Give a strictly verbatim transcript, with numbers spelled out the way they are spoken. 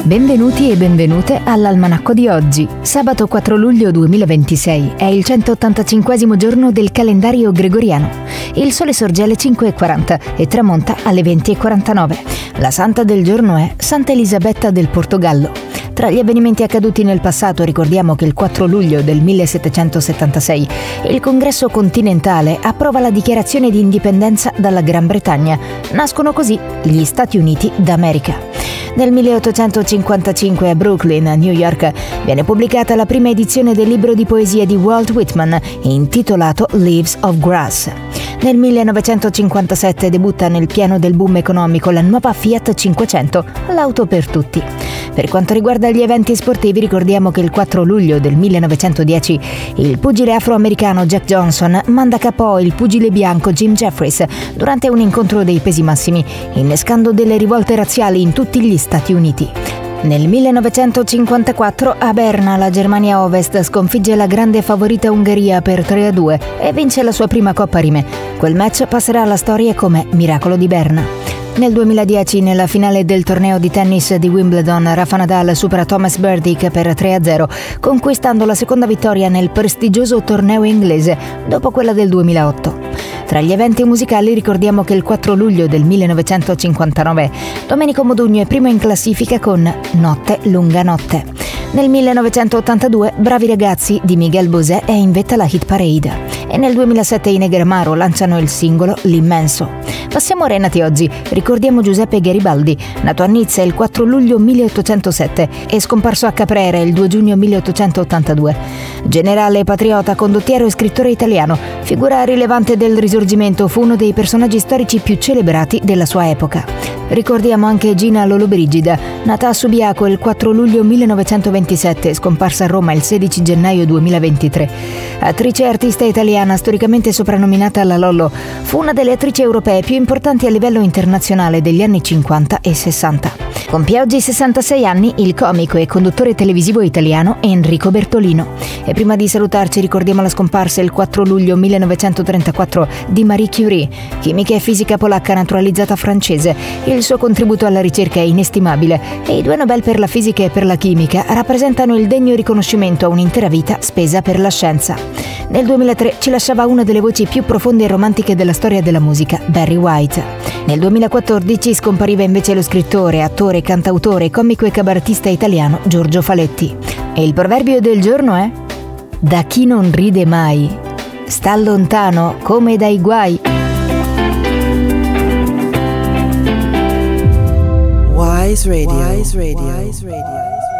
Benvenuti e benvenute all'Almanacco di oggi. Sabato quattro luglio duemilaventisei è il centottantacinquesimo giorno del calendario gregoriano. Il sole sorge alle cinque e quaranta e tramonta alle venti e quarantanove. La santa del giorno è Santa Elisabetta del Portogallo. Tra gli avvenimenti accaduti nel passato ricordiamo che il quattro luglio del millesettecentosettantasei il Congresso continentale approva la dichiarazione di indipendenza dalla Gran Bretagna. Nascono così gli Stati Uniti d'America. Nel milleottocentocinquantacinque a Brooklyn, New York, viene pubblicata la prima edizione del libro di poesia di Walt Whitman, intitolato Leaves of Grass. Nel millenovecentocinquantasette debutta nel pieno del boom economico la nuova Fiat cinquecento, l'auto per tutti. Per quanto riguarda gli eventi sportivi, ricordiamo che il quattro luglio del millenovecentodieci il pugile afroamericano Jack Johnson manda K O il pugile bianco Jim Jeffries durante un incontro dei pesi massimi, innescando delle rivolte razziali in tutti gli Stati Uniti. Nel millenovecentocinquantaquattro a Berna la Germania Ovest sconfigge la grande favorita Ungheria per tre a due e vince la sua prima Coppa Rime. Quel match passerà alla storia come Miracolo di Berna. Nel duemiladieci, nella finale del torneo di tennis di Wimbledon, Rafa Nadal supera Thomas Berdych per tre a zero, conquistando la seconda vittoria nel prestigioso torneo inglese, dopo quella del duemilaotto. Tra gli eventi musicali ricordiamo che il quattro luglio del millenovecentocinquantanove Domenico Modugno è primo in classifica con Notte lunga notte. Nel millenovecentottantadue Bravi ragazzi di Miguel Bosé è in vetta alla hit parade. E nel duemilasette i Negramaro lanciano il singolo L'immenso. Passiamo a Renati oggi. Ricordiamo Giuseppe Garibaldi, nato a Nizza il quattro luglio milleottocentosette e scomparso a Caprera il due giugno milleottocentottantadue. Generale, patriota, condottiero e scrittore italiano, figura rilevante del Risorgimento, fu uno dei personaggi storici più celebrati della sua epoca. Ricordiamo anche Gina Lollobrigida, nata a Subiaco il quattro luglio millenovecentoventisette e scomparsa a Roma il sedici gennaio duemilaventitré. Attrice e artista italiana, storicamente soprannominata la Lollo, fu una delle attrici europee più importanti a livello internazionale degli anni cinquanta e sessanta. Compie oggi sessantasei anni il comico e conduttore televisivo italiano Enrico Bertolino. E prima di salutarci ricordiamo la scomparsa il quattro luglio millenovecentotrentaquattro di Marie Curie, chimica e fisica polacca naturalizzata francese. Il suo contributo alla ricerca è inestimabile e i due Nobel per la fisica e per la chimica rappresentano il degno riconoscimento a un'intera vita spesa per la scienza. Nel duemilatré ci lasciava una delle voci più profonde e romantiche della storia della musica, Barry White. Nel duemilaquattordici scompariva invece lo scrittore, attore, cantautore, comico e cabarettista italiano Giorgio Faletti. E il proverbio del giorno è: da chi non ride mai sta lontano come dai guai. Wise Radio. Wise Radio. Wise Radio.